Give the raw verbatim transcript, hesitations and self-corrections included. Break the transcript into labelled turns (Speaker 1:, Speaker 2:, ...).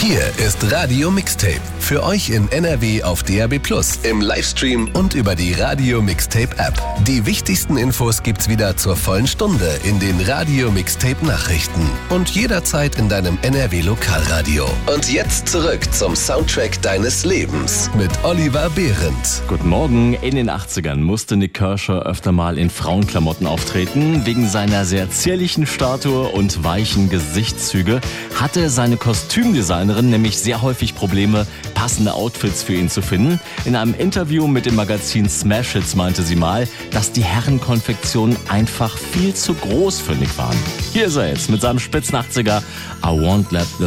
Speaker 1: Hier ist Radio Mixtape. Für euch in N R W auf D A B plus, im Livestream und über die Radio Mixtape App. Die wichtigsten Infos gibt's wieder zur vollen Stunde in den Radio Mixtape Nachrichten und jederzeit in deinem N R W Lokalradio. Und jetzt zurück zum Soundtrack deines Lebens mit Oliver Behrendt.
Speaker 2: Guten Morgen. In den achtzigern musste Nik Kershaw öfter mal in Frauenklamotten auftreten. Wegen seiner sehr zierlichen Statue und weichen Gesichtszüge hatte seine Kostümdesignerin nämlich sehr häufig Probleme, passende Outfits für ihn zu finden. In einem Interview mit dem Magazin Smash Hits meinte sie mal, dass die Herrenkonfektionen einfach viel zu groß für Nick waren. Hier ist er jetzt mit seinem spitzen achtziger I Won't Let the